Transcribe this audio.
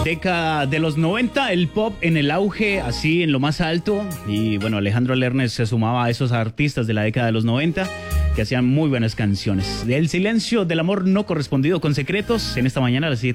Década de los 90, el pop en el auge, así en lo más alto. Y bueno, Alejandro Lerner se sumaba a esos artistas de la década de los 90 que hacían muy buenas canciones. El silencio del amor no correspondido con secretos en esta mañana a las 7.